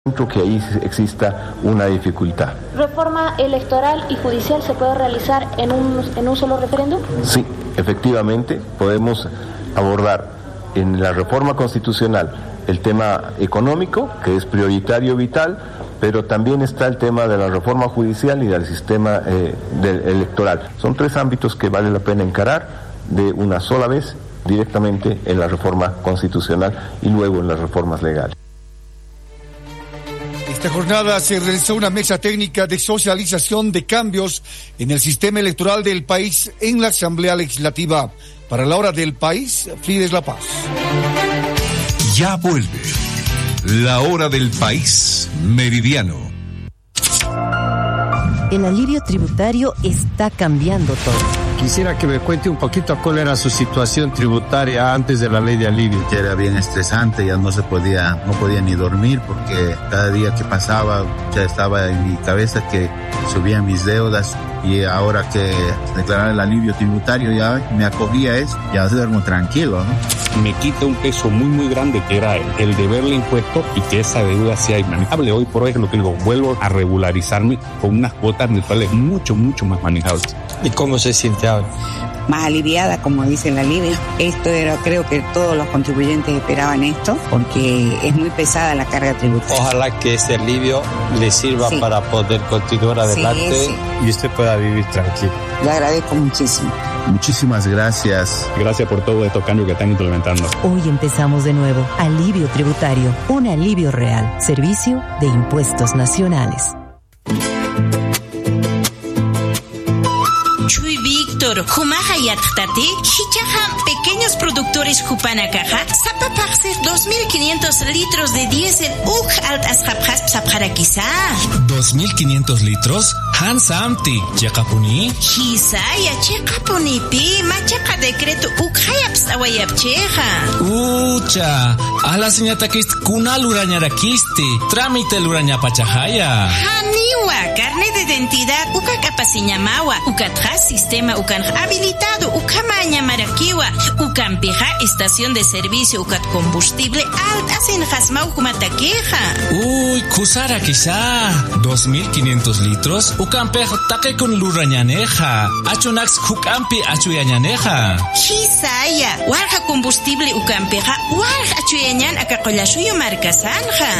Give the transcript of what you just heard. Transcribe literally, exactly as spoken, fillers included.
que ahí exista una dificultad. ¿Reforma electoral y judicial se puede realizar en un, en un solo referéndum? Sí, efectivamente, podemos abordar en la reforma constitucional el tema económico, que es prioritario, vital, pero también está el tema de la reforma judicial y del sistema eh, del electoral. Son tres ámbitos que vale la pena encarar de una sola vez directamente en la reforma constitucional y luego en las reformas legales. Esta jornada se realizó una mesa técnica de socialización de cambios en el sistema electoral del país en la Asamblea Legislativa. Para la hora del país, Fides La Paz. Ya vuelve la hora del país meridiano. El alivio tributario está cambiando todo. Quisiera que me cuente un poquito cuál era su situación tributaria antes de la ley de alivio. Ya era bien estresante, ya no se podía, no podía ni dormir porque cada día que pasaba ya estaba en mi cabeza que subían mis deudas, y ahora que declarar el alivio tributario ya me acogía eso, ya duermo tranquilo, ¿no? Me quita un peso muy muy grande que era el, el deberle impuesto y que esa deuda sea inmanejable. Hoy por hoy es lo que digo, vuelvo a regularizarme con unas cuotas mensuales mucho mucho más manejables. ¿Y cómo se siente ahora? Más aliviada, como dice el alivio. Esto era, creo que todos los contribuyentes esperaban esto, porque es muy pesada la carga tributaria. Ojalá que este alivio le sirva sí. para poder continuar adelante sí, sí. y usted pueda vivir tranquilo. Le agradezco muchísimo. Muchísimas gracias. Gracias por todo estos cambios que están implementando. Hoy empezamos de nuevo. Alivio tributario. Un alivio real. Servicio de Impuestos Nacionales. Chuy Víctor, Jumaja y Atjtate, Hichaja, pequeños productores Jupanakaja, Zapapaxer dos mil quinientos litros de diésel, Uj alt asjapjas Zapjarakisa. ¿dos mil quinientos litros? Hans Amti, Chekapuni. Hisaya, Chekapuni pi, Machaca decreto Ukhayaps awayapcheja. Ucha, a la señata que kunal urañarakiste, trámite el urañapachajaya. Haniwa, carne de identidad, Ukakapasiñamawa, Ukatras. Sistema ukan habilitado ukamaña maraquiwa ukampeja estación de servicio ukat combustible alt hacen jasmau kumataqueja. Uy, kusara quizá dos mil quinientos litros ukampeja taque con lurañaneja achunax ukampi achuyañaneja. Hisaya warja combustible ukampeja warja achuyañan akakolashuyo marcasanja.